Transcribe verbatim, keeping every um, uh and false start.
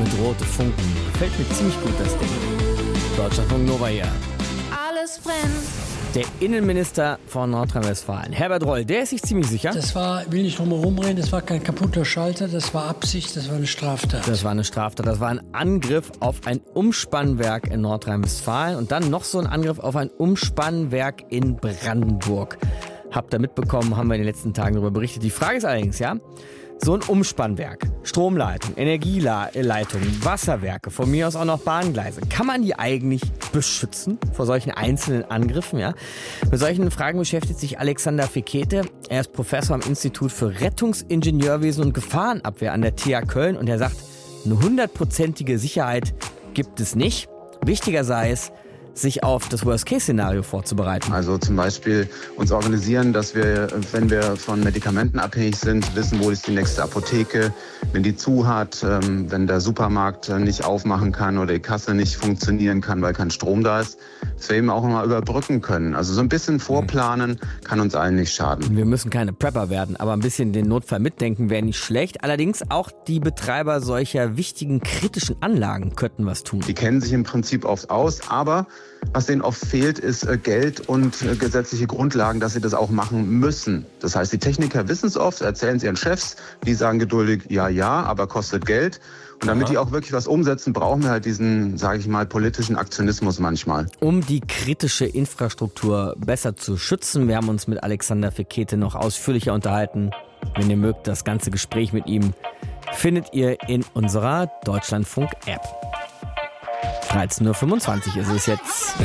mit rote Funken. Gefällt mir ziemlich gut, das Ding. Deutschlandfunk Nova hier. Alles brennt. Der Innenminister von Nordrhein-Westfalen, Herbert Reul, der ist sich ziemlich sicher. Das war, will nicht drum herum reden, das war kein kaputter Schalter, das war Absicht, das war eine Straftat. Das war eine Straftat, das war ein Angriff auf ein Umspannwerk in Nordrhein-Westfalen und dann noch so ein Angriff auf ein Umspannwerk in Brandenburg. Habt ihr mitbekommen, haben wir in den letzten Tagen darüber berichtet. Die Frage ist allerdings, ja, so ein Umspannwerk, Stromleitung, Energieleitung, Wasserwerke, von mir aus auch noch Bahngleise. Kann man die eigentlich beschützen vor solchen einzelnen Angriffen? Ja? Mit solchen Fragen beschäftigt sich Alexander Fekete. Er ist Professor am Institut für Rettungsingenieurwesen und Gefahrenabwehr an der T H Köln und er sagt, eine hundertprozentige Sicherheit gibt es nicht. Wichtiger sei es, sich auf das Worst-Case-Szenario vorzubereiten. Also zum Beispiel uns organisieren, dass wir, wenn wir von Medikamenten abhängig sind, wissen, wo ist die nächste Apotheke, wenn die zu hat, wenn der Supermarkt nicht aufmachen kann oder die Kasse nicht funktionieren kann, weil kein Strom da ist, dass wir eben auch mal überbrücken können. Also so ein bisschen vorplanen kann uns allen nicht schaden. Wir müssen keine Prepper werden, aber ein bisschen den Notfall mitdenken wäre nicht schlecht. Allerdings auch die Betreiber solcher wichtigen kritischen Anlagen könnten was tun. Die kennen sich im Prinzip oft aus, aber was denen oft fehlt, ist Geld und gesetzliche Grundlagen, dass sie das auch machen müssen. Das heißt, die Techniker wissen es oft, erzählen es ihren Chefs, die sagen geduldig, ja, ja, aber kostet Geld. Und damit die auch wirklich was umsetzen, brauchen wir halt diesen, sage ich mal, politischen Aktionismus manchmal. Um die kritische Infrastruktur besser zu schützen, wir haben uns mit Alexander Fekete noch ausführlicher unterhalten. Wenn ihr mögt, das ganze Gespräch mit ihm findet ihr in unserer Deutschlandfunk-App. dreizehn Uhr fünfundzwanzig ist es jetzt.